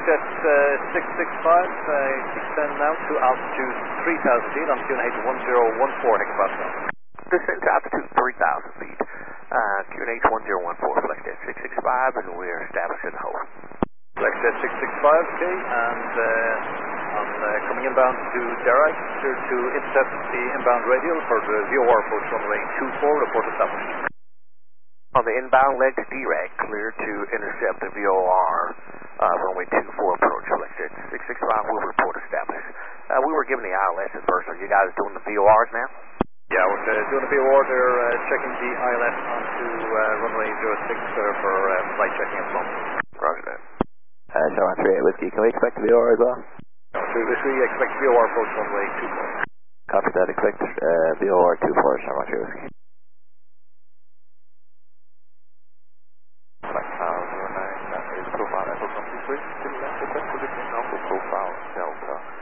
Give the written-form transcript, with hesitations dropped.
Jet 665, descend now to altitude 3,000 feet on QNH 1014 hectopascal. Descend to altitude 3,000 feet. QNH 1014, FlexJet 665, and we're establishing hold. FlexJet 665, okay, and coming inbound to Derry, clear to intercept the inbound radial for the VOR approach runway 24, report established. On the inbound leg to DRAC, clear to intercept the VOR, runway 24 approach, FlexJet 665, we'll report established. We were given the ILS at first. Are you guys doing the VORs now? Yeah, we're doing the VOR. They're checking the ILS onto runway 06 for flight checking at the moment. Roger that. Sharma 38 Whiskey, can we expect the VOR as well? We expect VOR approach runway 24. Copy that, expect VOR 24, Sharma 38 Whiskey. Flight 09, that is profile level complete, please. Give me that request for the